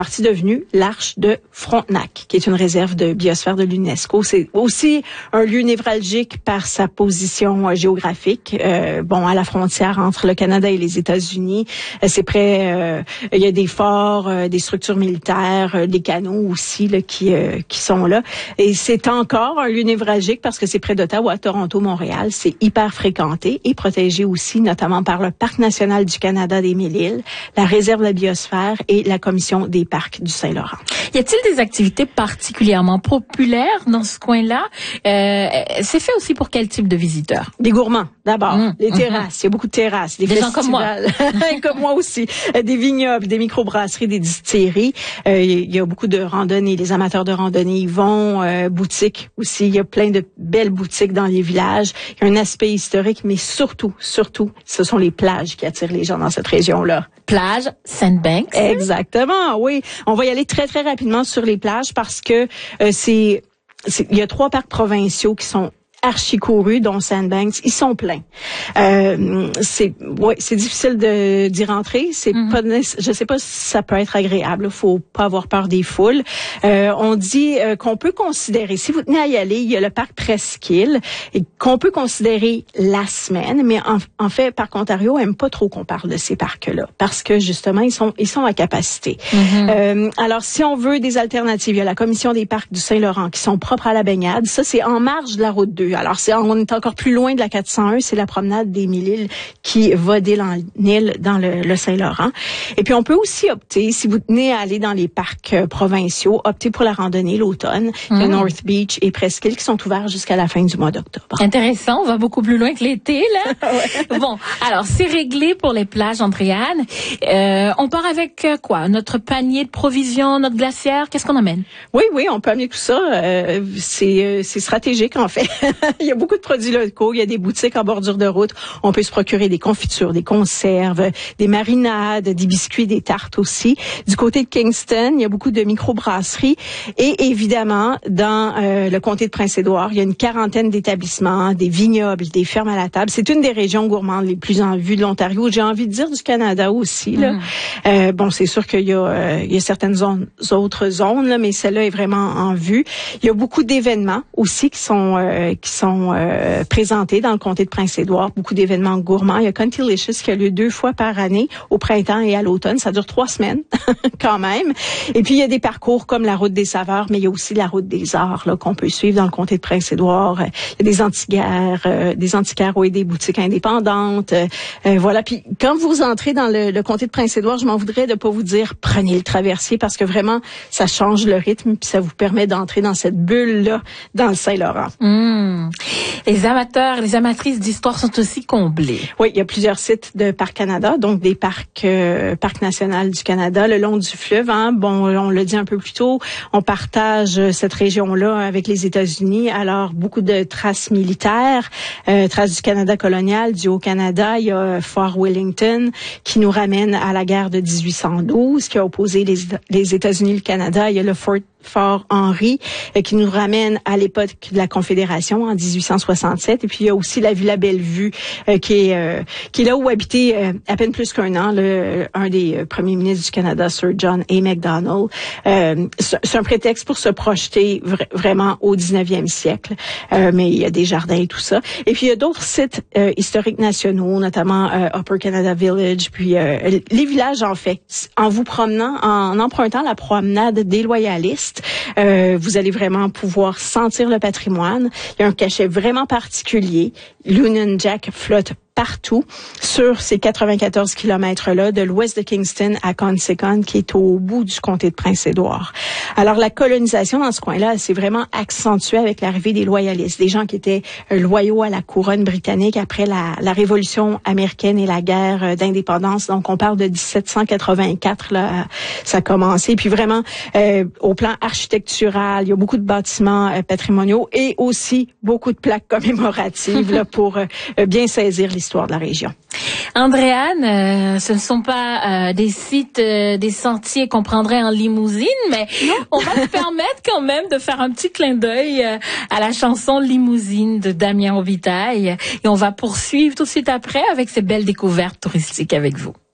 partie devenue l'Arche de Frontenac, qui est une réserve de biosphère de l'UNESCO. C'est aussi un lieu névralgique par sa position géographique, à la frontière entre le Canada et les États-Unis. C'est près, il y a des forts, des structures militaires, des canaux aussi là, qui sont là. Et c'est encore un lieu névralgique parce que c'est près d'Ottawa, Toronto, Montréal. C'est hyper fréquenté et protégé aussi, notamment par le Parc national du Canada des Mille-Îles, la réserve de la biosphère et la Commission des parcs du Saint-Laurent. Y a-t-il des activités particulièrement populaires dans ce coin-là? C'est fait aussi pour quel type de visiteurs? Des gourmands, d'abord. Les terrasses. Il y a beaucoup de terrasses. Des gens comme moi. Comme moi aussi. Des vignobles, des microbrasseries, des distilleries. Il y a beaucoup de randonnées. Les amateurs de randonnée y vont. Boutiques aussi. Il y a plein de belles boutiques dans les villages. Il y a un aspect historique, mais surtout, ce sont les plages qui attirent les gens dans cette région-là. Plage Sandbanks. Exactement, oui. On va y aller très, très rapidement sur les plages parce que il y a 3 parcs provinciaux qui sont archi-courus, dont Sandbanks. Ils sont pleins. C'est difficile d'y rentrer. C'est pas, je sais pas si ça peut être agréable. Faut pas avoir peur des foules. On dit qu'on peut considérer, si vous tenez à y aller, il y a le parc Presqu'île et qu'on peut considérer la semaine, mais en fait, Parc Ontario aime pas trop qu'on parle de ces parcs-là parce que justement, ils sont à capacité. Alors, si on veut des alternatives, il y a la Commission des parcs du Saint-Laurent qui sont propres à la baignade. Ça, c'est en marge de la route 2. Alors, on est encore plus loin de la 401, c'est la promenade des Mille-Îles qui va d'île en île dans le Saint-Laurent. Et puis, on peut aussi opter, si vous tenez à aller dans les parcs provinciaux, opter pour la randonnée l'automne. Il y a North Beach et Presqu'île qui sont ouverts jusqu'à la fin du mois d'octobre. Intéressant, on va beaucoup plus loin que l'été, là. Ouais. Bon, alors, c'est réglé pour les plages, Andréane. On part avec quoi? Notre panier de provisions, notre glacière, qu'est-ce qu'on amène? Oui, on peut amener tout ça. C'est stratégique, en fait. Il y a beaucoup de produits locaux. Il y a des boutiques en bordure de route. On peut se procurer des confitures, des conserves, des marinades, des biscuits, des tartes aussi. Du côté de Kingston, il y a beaucoup de microbrasseries. Et évidemment, dans le comté de Prince-Édouard, il y a une 40aine d'établissements, des vignobles, des fermes à la table. C'est une des régions gourmandes les plus en vue de l'Ontario. J'ai envie de dire du Canada aussi. Là. C'est sûr qu'il y a certaines autres zones, là, mais celle-là est vraiment en vue. Il y a beaucoup d'événements aussi qui sont présentés dans le comté de Prince-Édouard. Beaucoup d'événements gourmands. Il y a Contylicious qui a lieu 2 fois par année, au printemps et à l'automne. Ça dure 3 semaines quand même. Et puis, il y a des parcours comme la route des saveurs, mais il y a aussi la route des arts là, qu'on peut suivre dans le comté de Prince-Édouard. Il y a des antiquaires, et des boutiques indépendantes. Voilà. Puis, quand vous entrez dans le comté de Prince-Édouard, je m'en voudrais de pas vous dire prenez le traversier parce que vraiment, ça change le rythme puis ça vous permet d'entrer dans cette bulle-là dans le Saint-Laurent. Les amateurs et les amatrices d'histoire sont aussi comblés. Oui, il y a plusieurs sites de Parc Canada, donc des parcs national du Canada, le long du fleuve. On l'a dit un peu plus tôt, on partage cette région-là avec les États-Unis. Alors, beaucoup de traces militaires, traces du Canada colonial, du Haut-Canada. Il y a Fort Wellington qui nous ramène à la guerre de 1812, qui a opposé les États-Unis et le Canada. Il y a le Fort Henry qui nous ramène à l'époque de la Confédération en 1867. Et puis, il y a aussi la Villa Bellevue qui est là où habitait à peine plus qu'un an un des premiers ministres du Canada, Sir John A. Macdonald. C'est un prétexte pour se projeter vraiment au 19e siècle. Mais il y a des jardins et tout ça. Et puis, il y a d'autres sites historiques nationaux, notamment Upper Canada Village. Puis, les villages, en fait, en vous promenant, en empruntant la promenade des Loyalistes, vous allez vraiment pouvoir sentir le patrimoine. Il y a un cachet vraiment particulier. L'Union Jack flotte partout sur ces 94 kilomètres-là, de l'ouest de Kingston à Consecon, qui est au bout du comté de Prince-Édouard. Alors, la colonisation dans ce coin-là, c'est vraiment accentuée avec l'arrivée des loyalistes, des gens qui étaient loyaux à la couronne britannique après la Révolution américaine et la guerre d'indépendance. Donc, on parle de 1784, là, ça a commencé. Puis vraiment, au plan architectural, il y a beaucoup de bâtiments patrimoniaux et aussi beaucoup de plaques commémoratives là, pour bien saisir l'histoire de la région. Andréane, ce ne sont pas des sites, des sentiers qu'on prendrait en limousine, mais on va te permettre quand même de faire un petit clin d'œil à la chanson Limousine de Damien Robitaille. Et on va poursuivre tout de suite après avec ces belles découvertes touristiques avec vous.